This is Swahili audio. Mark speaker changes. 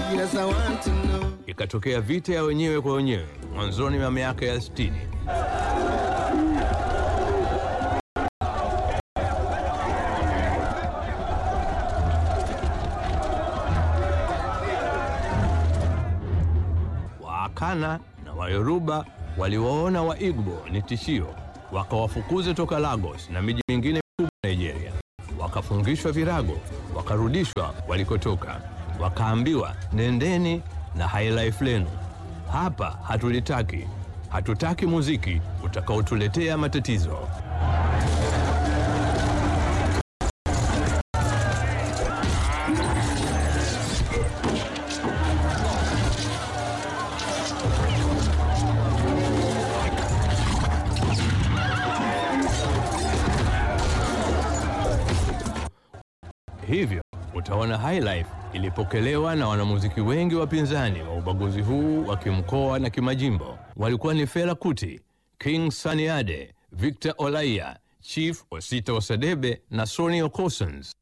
Speaker 1: Yes, I want to know.
Speaker 2: Ikatokea vita ya wenyewe kwa wenyewe mwanzoni mwa miaka ya 60. Waakana na Wayoruba waliwaona Waigbo ni tishio, wakawafukuza toka Lagos na miji mingine mikubwa Nigeria. Wakafungishwa virago, wakarudishwa walikotoka, wakaambiwa nendeni na high life lenu. Hapa hatulitaki, hatutaki muziki utakaotuletea matatizo. Hivyo utaona high life ilipokelewa na wanamuziki wengi wapinzani wa ubaguzi huu wa kimkoa na kimajimbo. Walikuwa ni Fela Kuti, King Sunny Ade, Victor Olaiya, Chief Osita Osadebe na Sonny Okosons.